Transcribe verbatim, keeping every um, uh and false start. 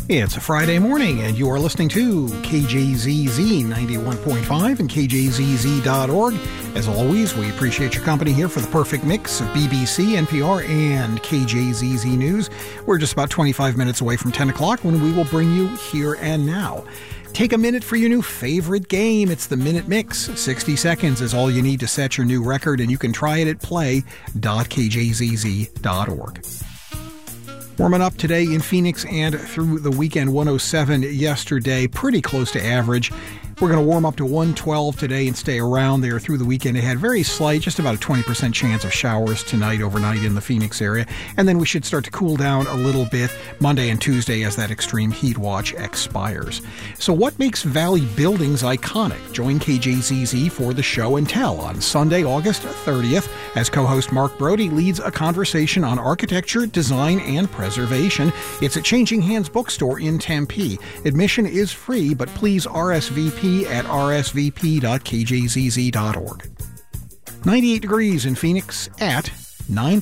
It's a Friday morning, and you are listening to K J Z Z ninety-one point five and K J Z Z dot org. As always, we appreciate your company here for the perfect mix of B B C, N P R, and K J Z Z News. We're just about twenty-five minutes away from ten o'clock when we will bring you Here and Now. Take a minute for your new favorite game. It's the Minute Mix. sixty seconds is all you need to set your new record, and you can try it at play dot K J Z Z dot org. Warming up today in Phoenix and through the weekend, one oh seven yesterday, pretty close to average. We're going to warm up to one twelve today and stay around there through the weekend. It had very slight, just about a twenty percent chance of showers tonight, overnight in the Phoenix area. And then we should start to cool down a little bit Monday and Tuesday as that extreme heat watch expires. So what makes Valley Buildings iconic? Join K J Z Z for the show and tell on Sunday, August thirtieth, as co-host Mark Brody leads a conversation on architecture, design, and preservation. It's at Changing Hands Bookstore in Tempe. Admission is free, but please R S V P at R S V P dot K J Z Z dot org. ninety-eight degrees in Phoenix at nine